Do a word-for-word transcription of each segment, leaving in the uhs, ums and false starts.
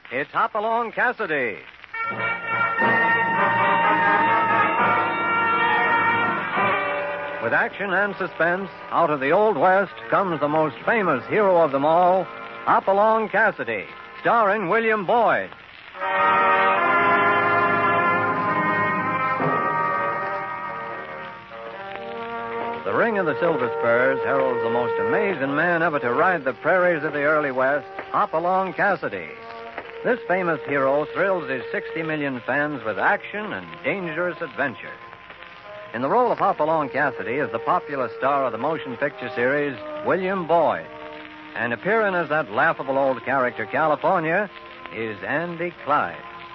It's Hopalong Cassidy. With action and suspense, out of the Old West comes the most famous hero of them all, Hopalong Cassidy, starring William Boyd. The ring of the Silver Spurs heralds the most amazing man ever to ride the prairies of the early West, Hopalong Cassidy. This famous hero thrills his sixty million fans with action and dangerous adventure. In the role of Hopalong Cassidy is the popular star of the motion picture series, William Boyd. And appearing as that laughable old character, California, is Andy Clyde.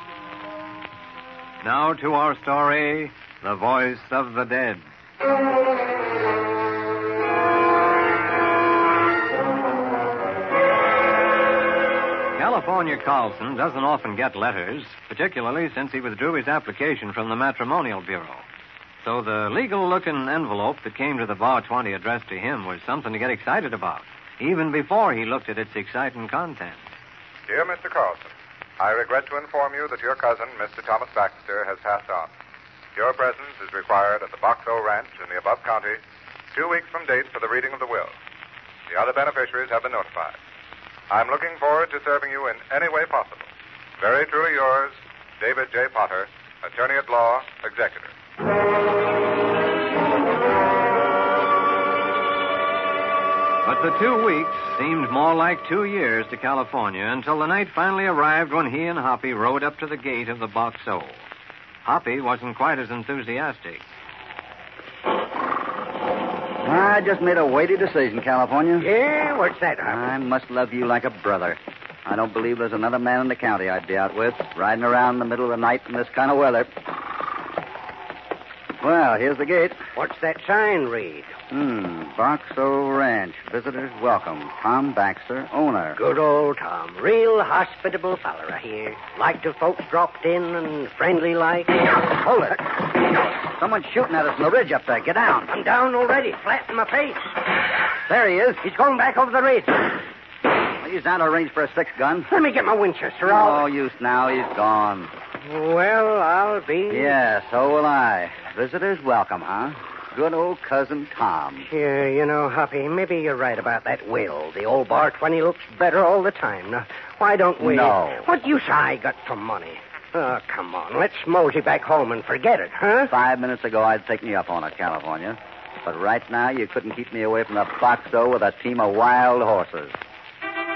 Now to our story, The Voice of the Dead. California Carlson doesn't often get letters, particularly since he withdrew his application from the Matrimonial Bureau. So the legal-looking envelope that came to the Bar twenty addressed to him was something to get excited about, even before he looked at its exciting contents. Dear Mister Carlson, I regret to inform you that your cousin, Mister Thomas Baxter, has passed on. Your presence is required at the Box O Ranch in the above county two weeks from date for the reading of the will. The other beneficiaries have been notified. I'm looking forward to serving you in any way possible. Very truly yours, David J. Potter, Attorney at Law, Executor. But the two weeks seemed more like two years to California until the night finally arrived when he and Hoppy rode up to the gate of the Box O. Hoppy wasn't quite as enthusiastic. I just made a weighty decision, California. Yeah? What's that, Hoppy? I must love you like a brother. I don't believe there's another man in the county I'd be out with, riding around in the middle of the night in this kind of weather. Well, here's the gate. What's that sign read? Hmm, Box O Ranch. Visitors welcome. Tom Baxter, owner. Good old Tom. Real hospitable feller, I hear. Like to folks dropped in and friendly like. Hold it. Someone's shooting at us on the ridge up there. Get down. I'm down already, flat in my face. There he is. He's going back over the ridge. Well, he's out of range for a six-gun. Let me get my Winchester. No I'll... use now. He's gone. Well, I'll be... Yeah, so will I. Visitors welcome, huh? Good old cousin Tom. Yeah, you know, Hoppy, maybe you're right about that will. The old Bar twenty looks better all the time. Now, why don't we... No. What use I got for money? Oh, come on. Let's mosey back home and forget it, huh? Five minutes ago, I'd taken you up on it, California. But right now, you couldn't keep me away from the Box O with a team of wild horses.